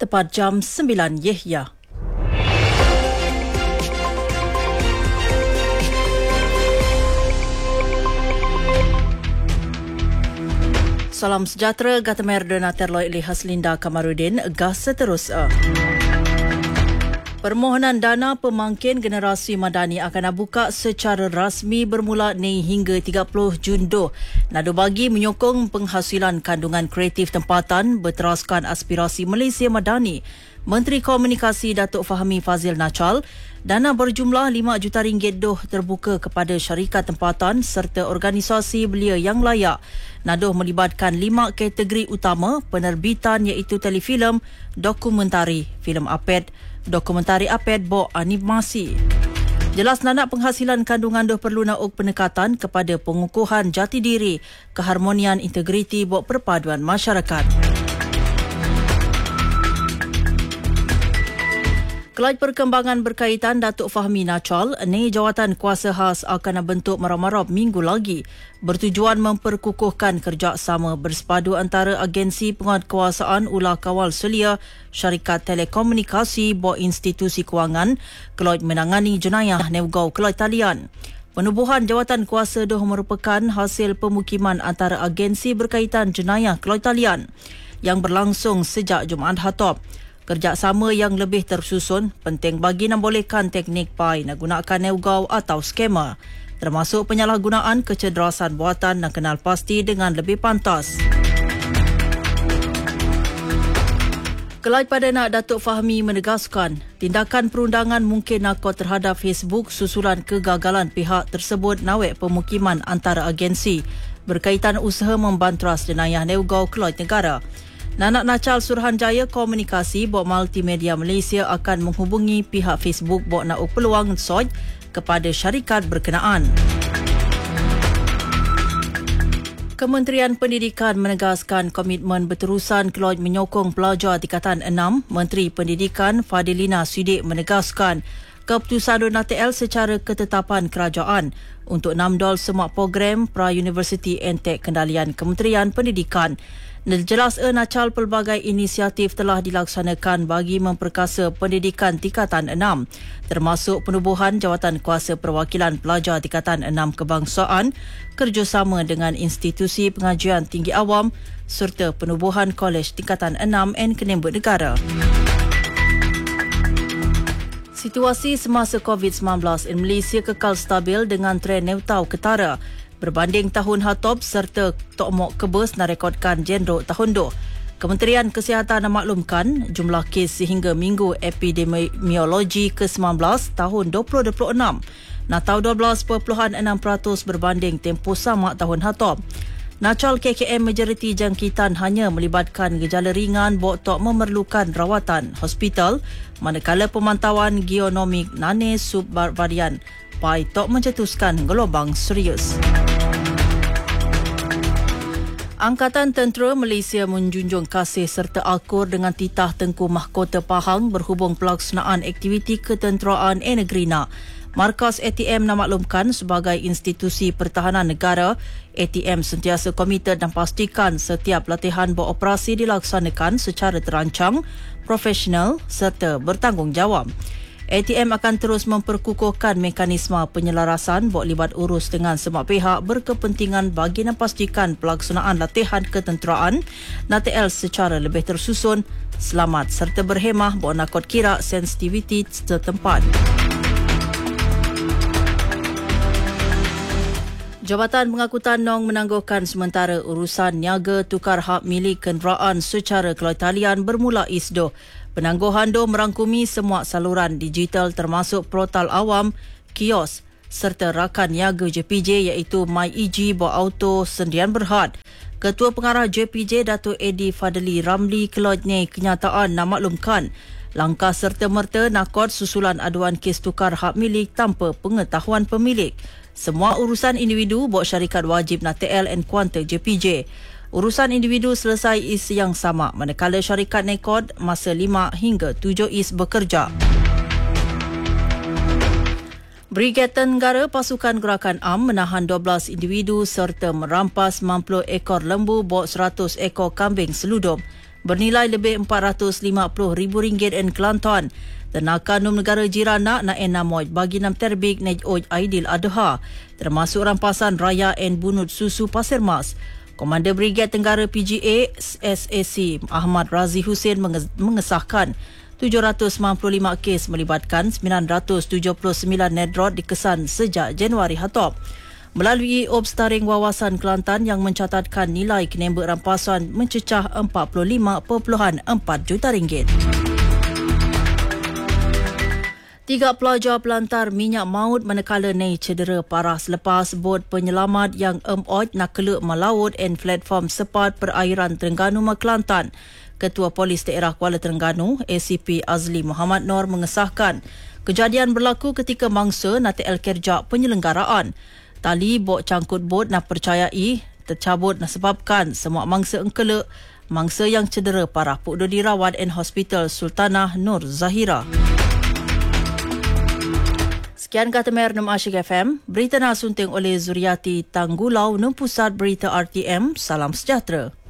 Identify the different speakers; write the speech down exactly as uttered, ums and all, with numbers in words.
Speaker 1: tepat jam sembilan Yehya. Salam sejahtera, Gata Merda Naterloy Li Haslinda Kamarudin, gas seterusnya. Permohonan dana pemangkin generasi madani akan dibuka secara rasmi bermula ni hingga tiga puluh Jun dua. Nado bagi menyokong penghasilan kandungan kreatif tempatan berteraskan aspirasi Malaysia Madani. Menteri Komunikasi Datuk Fahmi Fazil Nachal, dana berjumlah lima juta ringgit doh terbuka kepada syarikat tempatan serta organisasi belia yang layak. Nadoh melibatkan lima kategori utama penerbitan iaitu telefilm, dokumentari, filem aped, dokumentari aped, bo animasi. Jelas nanak penghasilan kandungan doh perlu nauk pendekatan kepada pengukuhan jati diri, keharmonian integriti bo perpaduan masyarakat. Kelaj perkembangan berkaitan Datuk Fahmi Nachal, ni jawatan kuasa khas akan bentuk marab-marab minggu lagi bertujuan memperkukuhkan kerjasama bersepadu antara agensi penguatkuasaan ulah kawal selia, syarikat telekomunikasi, bo institusi kewangan, kelaj menangani jenayah Nevgau kelaj talian. Penubuhan jawatan kuasa doh merupakan hasil pemukiman antara agensi berkaitan jenayah kelaj talian yang berlangsung sejak Jumaat Hatop. Kerjasama yang lebih tersusun penting bagi membolehkan teknik pai nak gunakan neugau atau skema, termasuk penyalahgunaan kecederasan buatan dan kenal pasti dengan lebih pantas. Kelaj pada nak Datuk Fahmi menegaskan, tindakan perundangan mungkin nakot terhadap Facebook susulan kegagalan pihak tersebut nawek pemukiman antara agensi berkaitan usaha membantras jenayah neugau kelaj negara. Nanak Nachal Suruhanjaya Komunikasi Bok Multimedia Malaysia akan menghubungi pihak Facebook bok nak peluang soj kepada syarikat berkenaan. Kementerian Pendidikan menegaskan komitmen berterusan keloj menyokong pelajar tingkatan enam. Menteri Pendidikan Fadilina Sidik menegaskan keputusan N A T L secara ketetapan kerajaan untuk enam dol semua program pra-universiti entek kendalian Kementerian Pendidikan. Jelas Nachal pelbagai inisiatif telah dilaksanakan bagi memperkasa pendidikan tingkatan enam, termasuk penubuhan jawatan kuasa perwakilan pelajar tingkatan enam kebangsaan, kerjasama dengan institusi pengajian tinggi awam serta penubuhan kolej tingkatan enam N Kenembut Negara. Situasi semasa COVID sembilan belas di Malaysia kekal stabil dengan tren neutral ketara. Berbanding tahun Hatop serta Tokmok Kebus narekodkan jenrok tahun dua. Kementerian Kesihatan memaklumkan jumlah kes sehingga minggu epidemiologi ke sembilan belas tahun dua ribu dua puluh enam natau dua belas perpuluhan enam peratus berbanding tempoh sama tahun Hatop. Nachal K K M majoriti jangkitan hanya melibatkan gejala ringan bok tok memerlukan rawatan hospital, manakala pemantauan geonomik nane subvarian pai tok mencetuskan gelombang serius. Angkatan Tentera Malaysia menjunjung kasih serta akur dengan titah Tengku Mahkota Pahang berhubung pelaksanaan aktiviti ketenteraan e Negrina. Markas A T M memaklumkan sebagai institusi pertahanan negara, A T M sentiasa komited dan pastikan setiap latihan beroperasi dilaksanakan secara terancang, profesional serta bertanggungjawab. A T M akan terus memperkukuhkan mekanisme penyelarasan bok libat urus dengan semua pihak berkepentingan bagi memastikan pelaksanaan latihan ketenteraan N A T L secara lebih tersusun, selamat serta berhemah bok nakot kira sensitiviti setempat. Jabatan Pengangkutan Nong menangguhkan sementara urusan niaga tukar hak milik kenderaan secara kelaj talian bermula isdoh. Penangguhan doh merangkumi semua saluran digital termasuk portal awam, kios serta rakan niaga J P J iaitu MyEG, Bo Auto, Sendian Berhad. Ketua Pengarah J P J Datuk Edi Fadli Ramli kelajnya kenyataan memaklumkan langkah serta-merta nakot susulan aduan kes tukar hak milik tanpa pengetahuan pemilik. Semua urusan individu bok syarikat wajib N A T L dan kuanta J P J. Urusan individu selesai is yang sama, manakala syarikat nekod masa lima hingga tujuh is bekerja. Brigade Tenggara Pasukan Gerakan A M menahan dua belas individu serta merampas sembilan puluh ekor lembu bok seratus ekor kambing seludum. bernilai lebih empat ratus lima puluh ribu ringgit in Kelantan. Tenakan num negara jiran nak na enamoj bagi nam terbik nej oj Aidil Adha, termasuk rampasan raya en bunut susu Pasir Mas. Komander Brigad Tenggara P G A S A C Ahmad Razi Hussein mengesahkan tujuh ratus sembilan puluh lima kes melibatkan sembilan ratus tujuh puluh sembilan nedrot dikesan sejak Januari hatop. Melalui Obstaring Wawasan Kelantan yang mencatatkan nilai kenembek rampasan mencecah empat puluh lima perpuluhan empat juta ringgit. Tiga pelajar pelantar minyak maut manakala nei cedera parah selepas bot penyelamat yang emoj nak keluk melaut en platform sepat perairan Terengganu Kelantan. Ketua Polis Daerah Kuala Terengganu, A C P Azli Muhammad Nor mengesahkan kejadian berlaku ketika mangsa nak tel kerja penyelenggaraan. Tali bot cangkut bot nak percayai tercabut nak sebabkan semua mangsa engkeluk. Mangsa yang cedera parah pukdo dirawat en Hospital Sultanah Nur Zahira. Sekian kata Mer enam Asyik F M, berita nak sunting oleh Zuriati Tanggulau, enam Pusat Berita R T M. Salam sejahtera.